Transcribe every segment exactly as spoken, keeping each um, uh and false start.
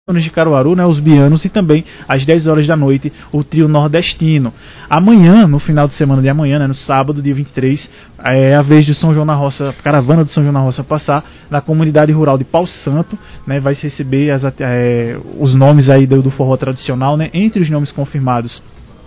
de Caruaru, né, os Bianos, e também às dez horas da noite o trio nordestino. Amanhã, no final de semana de amanhã, né, no sábado, dia vinte e três, é a vez de São João na Roça, caravana de São João na Roça passar na comunidade rural de Pau Santo, né, vai se receber as, é, os nomes aí do, do forró tradicional, né, entre os nomes confirmados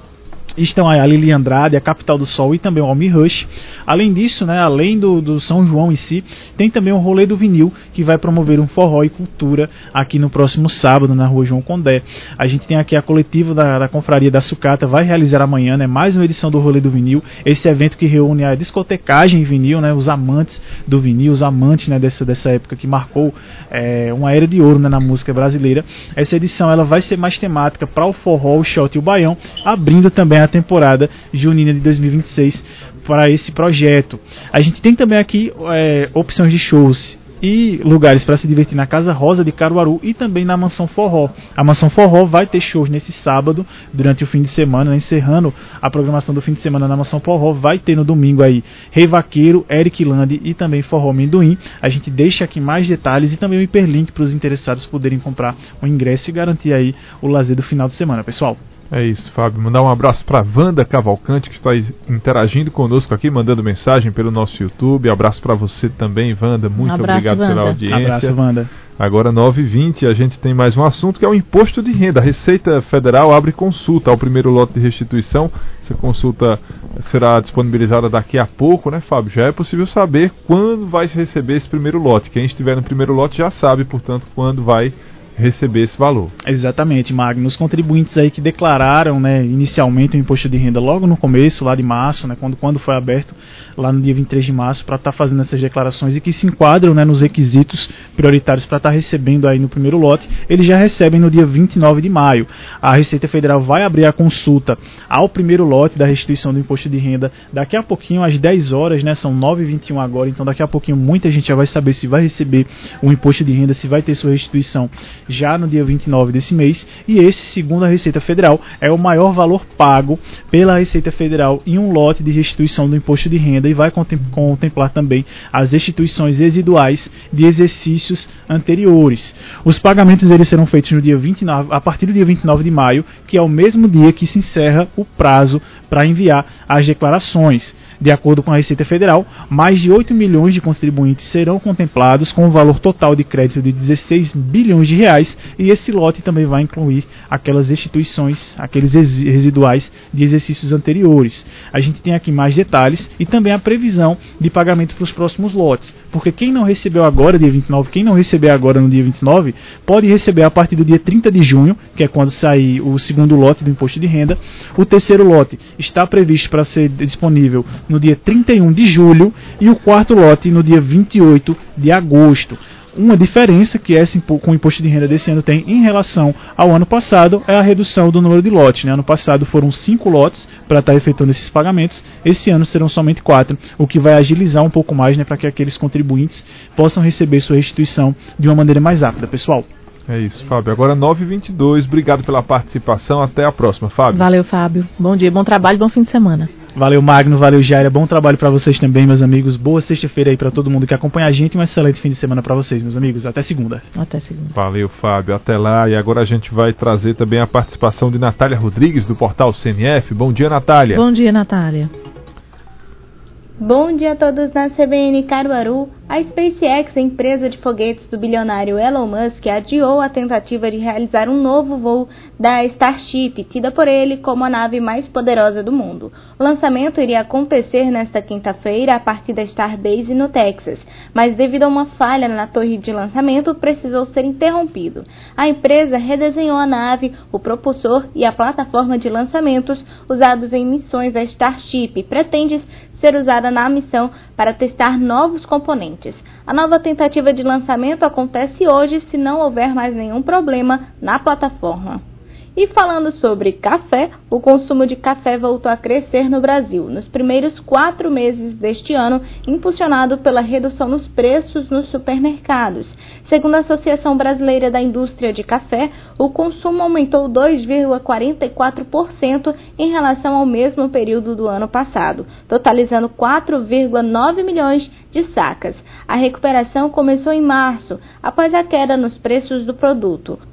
estão aí a Lili Andrade, a Capital do Sol e também o Almi Rush. Além disso, né, além do, do São João em si, tem também o Rolê do Vinil, que vai promover um forró e cultura aqui no próximo sábado, na rua João Condé. A gente tem aqui a coletiva da, da Confraria da Sucata, vai realizar amanhã, né, mais uma edição do Rolê do Vinil, esse evento que reúne a discotecagem em vinil, né, os amantes do vinil, os amantes, né, dessa, dessa época que marcou é, uma era de ouro, né, na música brasileira. Essa edição ela vai ser mais temática para o forró, o shot e o baião, abrindo também a temporada junina de dois mil e vinte e seis para esse projeto. A gente tem também aqui é, opções de shows e lugares para se divertir na Casa Rosa de Caruaru e também na Mansão Forró. A Mansão Forró vai ter shows nesse sábado, durante o fim de semana, né, encerrando a programação do fim de semana na Mansão Forró. Vai ter no domingo aí Rei Vaqueiro, Eric Lande e também Forró Amendoim. A gente deixa aqui mais detalhes e também o hiperlink para os interessados poderem comprar o ingresso e garantir aí o lazer do final de semana, pessoal. É isso, Fábio. Mandar um abraço para Wanda Cavalcante, que está interagindo conosco aqui, mandando mensagem pelo nosso YouTube. Abraço para você também, Wanda. Muito um abraço, obrigado Wanda. Pela audiência. Abraço, Wanda. Agora, nove e vinte, a gente tem mais um assunto, que é o imposto de renda. A Receita Federal abre consulta ao primeiro lote de restituição. Essa consulta será disponibilizada daqui a pouco, né, Fábio? Já é possível saber quando vai se receber esse primeiro lote. Quem estiver no primeiro lote já sabe, portanto, quando vai receber esse valor. Exatamente, Magno. Os contribuintes aí que declararam, né, inicialmente o imposto de renda logo no começo, lá de março, né, quando, quando foi aberto, lá no dia vinte e três de março, para estar tá fazendo essas declarações e que se enquadram, né, nos requisitos prioritários para estar tá recebendo aí no primeiro lote, eles já recebem no dia vinte e nove de maio. A Receita Federal vai abrir a consulta ao primeiro lote da restituição do imposto de renda daqui a pouquinho, às dez horas, né, são nove e vinte e um agora, então daqui a pouquinho muita gente já vai saber se vai receber o imposto de renda, se vai ter sua restituição já no dia vinte e nove desse mês, e esse, segundo a Receita Federal, é o maior valor pago pela Receita Federal em um lote de restituição do imposto de renda e vai contemplar também as restituições residuais de exercícios anteriores. Os pagamentos eles serão feitos no dia vinte e nove, a partir do dia vinte e nove de maio, que é o mesmo dia que se encerra o prazo para enviar as declarações. De acordo com a Receita Federal, mais de oito milhões de contribuintes serão contemplados com um valor total de crédito de dezesseis bilhões de reais, e esse lote também vai incluir aquelas restituições, aqueles residuais de exercícios anteriores. A gente tem aqui mais detalhes e também a previsão de pagamento para os próximos lotes, porque quem não recebeu agora, dia vinte e nove, quem não receber agora no dia vinte e nove, pode receber a partir do dia trinta de junho, que é quando sair o segundo lote do imposto de renda. O terceiro lote está previsto para ser disponível no dia trinta e um de julho e o quarto lote no dia vinte e oito de agosto. Uma diferença que esse com o imposto de renda desse ano tem em relação ao ano passado é a redução do número de lotes, né? Ano passado foram cinco lotes para estar efetuando esses pagamentos, esse ano serão somente quatro, o que vai agilizar um pouco mais, né, para que aqueles contribuintes possam receber sua restituição de uma maneira mais rápida, pessoal. É isso, Fábio. Agora nove e vinte e dois, obrigado pela participação, até a próxima, Fábio. Valeu, Fábio. Bom dia, bom trabalho, bom fim de semana. Valeu, Magno, valeu, Jaira, bom trabalho para vocês também, meus amigos. Boa sexta-feira aí para todo mundo que acompanha a gente e um excelente fim de semana para vocês, meus amigos. Até segunda. Até segunda. Valeu, Fábio, até lá. E agora a gente vai trazer também a participação de Natália Rodrigues, do portal C N F. Bom dia, Natália. Bom dia, Natália. Bom dia a todos na C B N Caruaru. A SpaceX, a empresa de foguetes do bilionário Elon Musk, adiou a tentativa de realizar um novo voo da Starship, tida por ele como a nave mais poderosa do mundo. O lançamento iria acontecer nesta quinta-feira a partir da Starbase no Texas, mas devido a uma falha na torre de lançamento, precisou ser interrompido. A empresa redesenhou a nave, o propulsor e a plataforma de lançamentos usados em missões da Starship e pretende ser usada na missão para testar novos componentes. A nova tentativa de lançamento acontece hoje se não houver mais nenhum problema na plataforma. E falando sobre café, o consumo de café voltou a crescer no Brasil nos primeiros quatro meses deste ano, impulsionado pela redução nos preços nos supermercados. Segundo a Associação Brasileira da Indústria de Café, o consumo aumentou dois vírgula quarenta e quatro por cento em relação ao mesmo período do ano passado, totalizando quatro vírgula nove milhões de sacas. A recuperação começou em março, após a queda nos preços do produto.